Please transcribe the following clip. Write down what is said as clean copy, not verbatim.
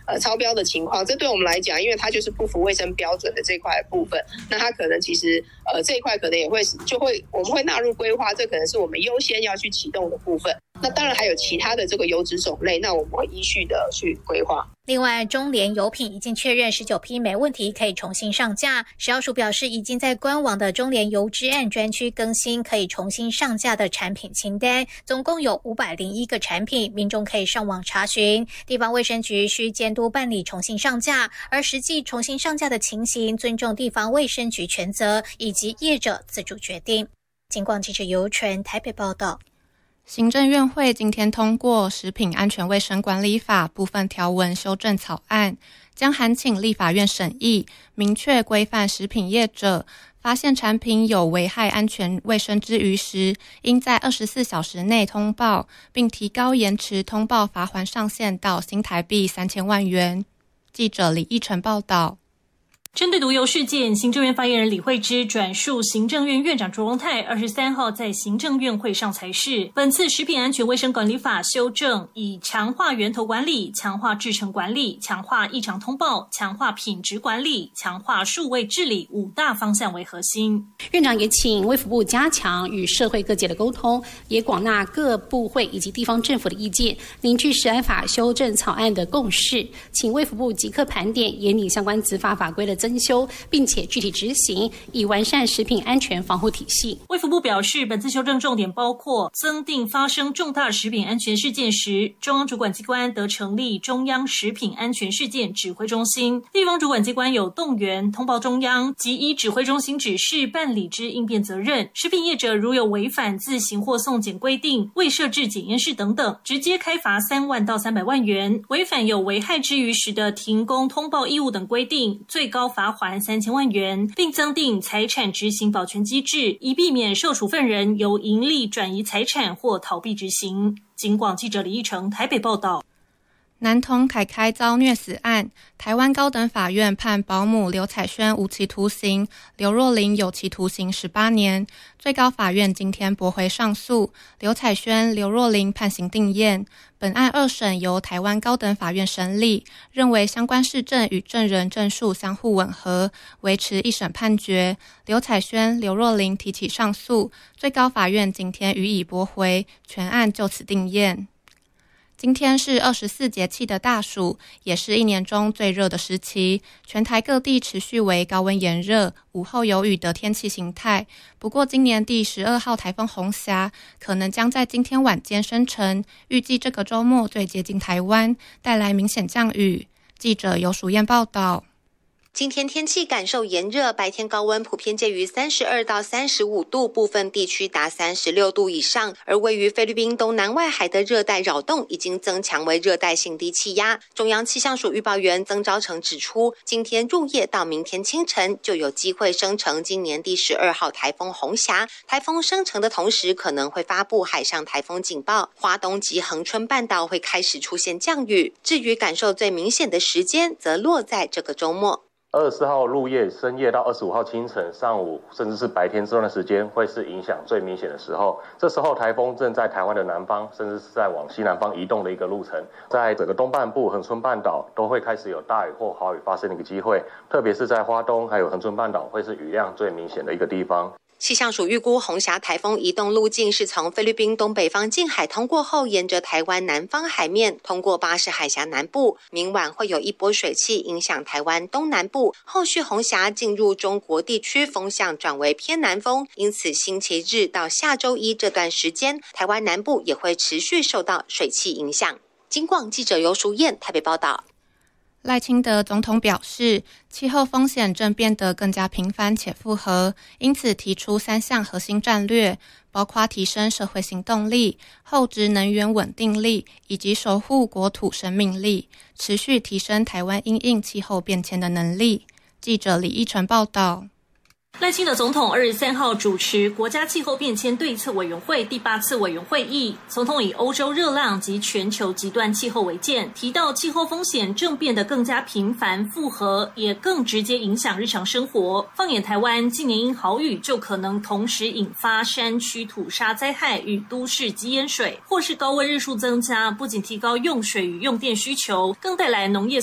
超标的情况，这对我们来讲，因为它就是不符卫生标准的这块部分，那它可能其实这一块可能也会我们会纳入规划，这可能是我们优先要去启动的部分。那当然还有其他的这个油脂种类，那我们会依序的去规划。 另外，中联油品已经确认19批没问题，可以重新上架。食药署表示，已经在官网的中联油脂案专区更新可以重新上架的产品清单，总共有501个产品，民众可以上网查询。地方卫生局需监督办理重新上架，而实际重新上架的情形，尊重地方卫生局权责以及业者自主决定。警广记者尤纯台北报道。 行政院会今天通过《食品安全卫生管理法》部分条文修正草案，将函请立法院审议，明确规范食品业者发现产品有危害安全卫生之虞时，应在24小时内通报，并提高延迟通报罚锾上限到新台币3000万元。记者李义成报道。 针对毒油事件，行政院发言人李惠芝转述行政院院长卓荣泰23号在行政院会上裁示，本次食品安全卫生管理法修正以强化源头管理、强化制程管理、强化异常通报、强化品质管理、强化数位治理5大方向为核心。 院长也请卫福部加强与社会各界的沟通，也广纳各部会以及地方政府的意见，凝聚食安法修正草案的共识，请卫福部即刻盘点研拟相关执法法规的增修，并且具体执行，以完善食品安全防护体系。 卫福部表示，本次修正重点包括增订发生重大食品安全事件时，中央主管机关得成立中央食品安全事件指挥中心，地方主管机关有动员通报中央及依指挥中心指示办理之应变责任。食品业者如有违反自行或送检规定、未设置检验室等等，直接开罚3万到300万元；违反有危害之虞时的停工通报义务等规定，最高罚锾3000万元，并增订财产执行保全机制，以避免受处分人由盈利转移财产或逃避执行。警广记者李义成台北报道。 男童凯凯遭虐死案，台湾高等法院判保姆刘彩萱无期徒刑，刘若琳有期徒刑18年。最高法院今天驳回上诉，刘彩萱、刘若琳判刑定谳。本案2审由台湾高等法院审理，认为相关事证与证人证述相互吻合，维持一审判决。刘彩萱、刘若琳提起上诉，最高法院今天予以驳回，全案就此定谳。今天是24节气的大暑，也是一年中最热的时期，全台各地持续为高温炎热、午后有雨的天气形态。不过今年第12号台风红霞可能将在今天晚间生成，预计这个周末最接近台湾，带来明显降雨。记者游淑燕报道。 今天天气感受炎热，白天高温普遍介于32到35度，部分地区达36度以上。而位于菲律宾东南外海的热带扰动已经增强为热带性低气压。中央气象署预报员曾昭成指出，今天入夜到明天清晨就有机会生成今年第12号台风红霞。台风生成的同时，可能会发布海上台风警报，花东及恒春半岛会开始出现降雨。至于感受最明显的时间，则落在这个周末。 24号入夜、深夜到25号清晨、上午，甚至是白天这段时间，会是影响最明显的时候。这时候台风正在台湾的南方，甚至是在往西南方移动的一个路程，在整个东半部、恒春半岛都会开始有大雨或豪雨发生的一个机会，特别是在花东还有恒春半岛，会是雨量最明显的一个地方。 气象署预估红霞台风移动路径是从菲律宾东北方近海通过后，沿着台湾南方海面通过巴士海峡南部，明晚会有一波水汽影响台湾东南部，后续红霞进入中国地区，风向转为偏南风，因此星期日到下周一这段时间，台湾南部也会持续受到水汽影响。警广记者游淑燕台北报道。 赖清德总统表示，气候风险正变得更加频繁且复合，因此提出3项核心战略，包括提升社会行动力、厚植能源稳定力以及守护国土生命力，持续提升台湾因应气候变迁的能力。记者李义成报道。 赖清德总统23号主持国家气候变迁对策委员会第8次委员会议，总统以欧洲热浪及全球极端气候为鉴，提到气候风险正变得更加频繁复合，也更直接影响日常生活。放眼台湾，今年因豪雨就可能同时引发山区土砂灾害与都市积淹水，或是高温日数增加，不仅提高用水与用电需求，更带来农业